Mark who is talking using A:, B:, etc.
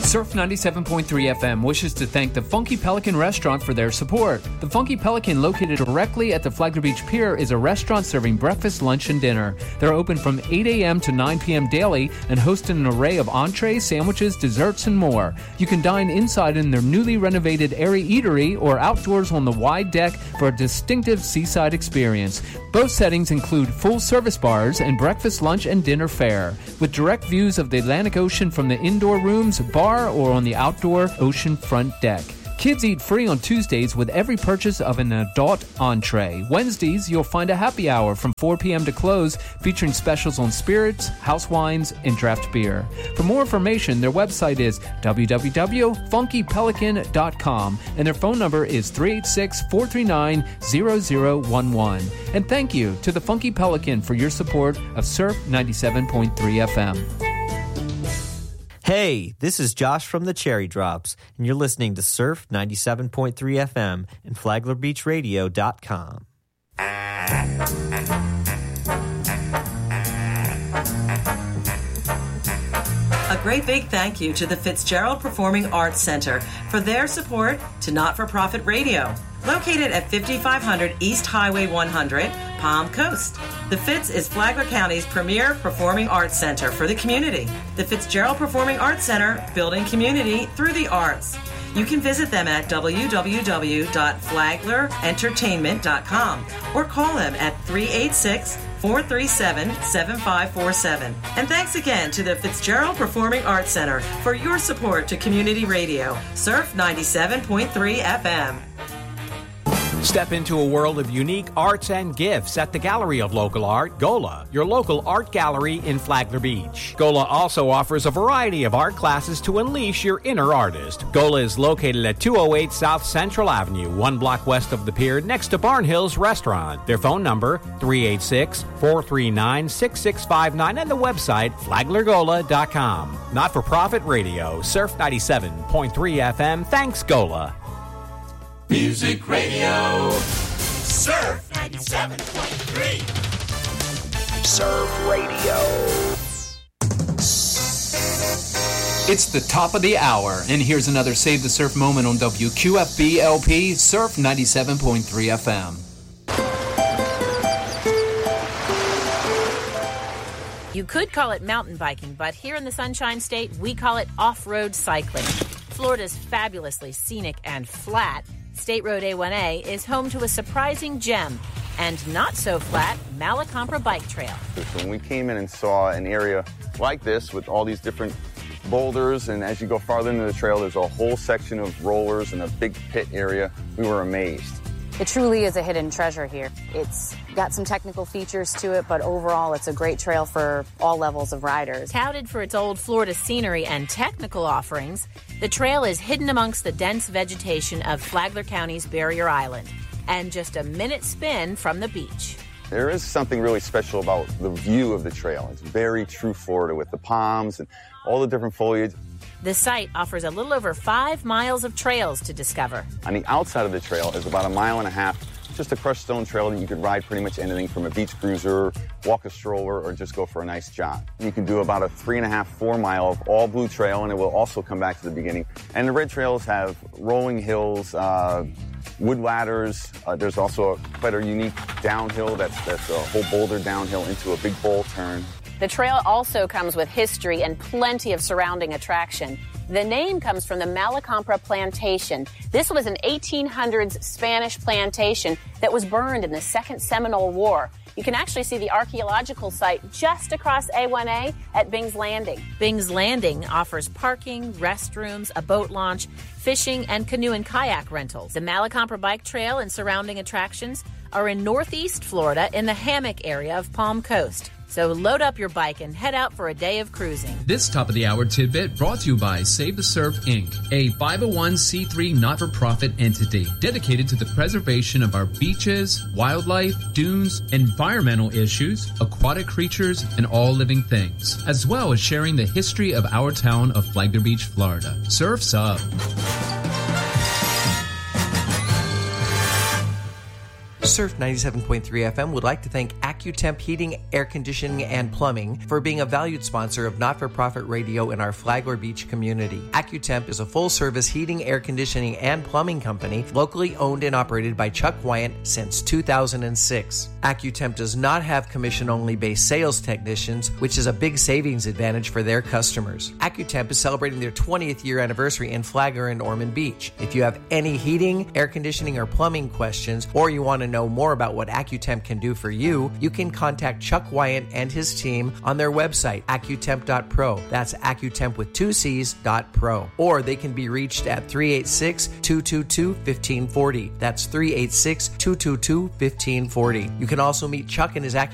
A: Surf 97.3 FM wishes to thank the Funky Pelican Restaurant for their support. The Funky Pelican, located directly at the Flagler Beach Pier, is a restaurant serving breakfast, lunch, and dinner. They're open from 8 a.m. to 9 p.m. daily and host an array of entrees, sandwiches, desserts, and more. You can dine inside in their newly renovated airy eatery or outdoors on the wide deck for a distinctive seaside experience. Both settings include full-service bars and breakfast, lunch, and dinner fare, with direct views of the Atlantic Ocean from the indoor rooms, bar, or on the outdoor ocean front deck. Kids eat free on Tuesdays with every purchase of an adult entree. Wednesdays, you'll find a happy hour from 4 p.m. to close, featuring specials on spirits, house wines, and draft beer. For more information, their website is www.funkypelican.com, and their phone number is 386-439-0011. And thank you to the Funky Pelican for your support of Surf 97.3 FM.
B: Hey, this is Josh from the Cherry Drops, and you're listening to Surf 97.3 FM and FlaglerBeachRadio.com.
C: A great big thank you to the Fitzgerald Performing Arts Center for their support to Not-for-Profit Radio, located at 5500 East Highway 100, Palm Coast. The Fitz is Flagler County's premier performing arts center for the community. The Fitzgerald Performing Arts Center, building community through the arts. You can visit them at www.flaglerentertainment.com or call them at 386-437-7547. And thanks again to the Fitzgerald Performing Arts Center for your support to community radio. Surf 97.3 FM.
D: Step into a world of unique arts and gifts at the Gallery of Local Art, GOLA, your local art gallery in Flagler Beach. GOLA also offers a variety of art classes to unleash your inner artist. GOLA is located at 208 South Central Avenue, 1 block west of the pier, next to Barn Hills Restaurant. Their phone number, 386-439-6659, and the website, flaglergola.com. Not-for-profit radio, Surf 97.3 FM. Thanks, GOLA.
E: Music Radio, Surf 97.3.
F: Surf Radio.
A: It's the top of the hour, and here's another Save the Surf moment on WQFB LP, Surf 97.3 FM.
G: You could call it mountain biking, but here in the Sunshine State, we call it off-road cycling. Florida's fabulously scenic and flat State Road A1A is home to a surprising gem and not so flat Malacompra Bike Trail.
H: When we came in and saw an area like this with all these different boulders, and as you go farther into the trail, there's a whole section of rollers and a big pit area, we were amazed.
I: It truly is a hidden treasure here. It's got some technical features to it, but overall it's a great trail for all levels of riders.
G: Touted for its old Florida scenery and technical offerings, the trail is hidden amongst the dense vegetation of Flagler County's Barrier Island and just a minute spin from the beach.
H: There is something really special about the view of the trail. It's very true Florida with the palms and all the different foliage.
G: The site offers a little over 5 miles of trails to discover.
H: On the outside of the trail is about 1.5 miles, just a crushed stone trail that you could ride pretty much anything from a beach cruiser, walk a stroller, or just go for a nice jog. You can do about a 3.5, 4 mile of all blue trail, and it will also come back to the beginning. And the red trails have rolling hills, wood ladders. There's also quite a unique downhill that's a whole boulder downhill into a big bowl turn.
I: The trail also comes with history and plenty of surrounding attraction. The name comes from the Malacompra Plantation. This was an 1800s Spanish plantation that was burned in the Second Seminole War. You can actually see the archaeological site just across A1A at Bing's Landing.
G: Bing's Landing offers parking, restrooms, a boat launch, fishing, and canoe and kayak rentals. The Malacompra Bike Trail and surrounding attractions are in Northeast Florida in the Hammock area of Palm Coast. So load up your bike and head out for a day of cruising.
A: This top-of-the-hour tidbit brought to you by Save the Surf, Inc., a 501c3 not-for-profit entity dedicated to the preservation of our beaches, wildlife, dunes, environmental issues, aquatic creatures, and all living things, as well as sharing the history of our town of Flagler Beach, Florida. Surf's up.
J: Surf 97.3 FM would like to thank AccuTemp Heating, Air Conditioning, and Plumbing for being a valued sponsor of not-for-profit radio in our Flagler Beach community. AccuTemp is a full-service heating, air conditioning, and plumbing company locally owned and operated by Chuck Wyant since 2006. AccuTemp does not have commission-only based sales technicians, which is a big savings advantage for their customers. AccuTemp is celebrating their 20th year anniversary in Flagler and Ormond Beach. If you have any heating, air conditioning, or plumbing questions, or you want to know more about what AccuTemp can do for you, you can contact Chuck Wyant and his team on their website, accutemp.pro. That's AccuTemp with 2 C's.pro. Or they can be reached at 386-222-1540. That's 386-222-1540. You can also meet Chuck and his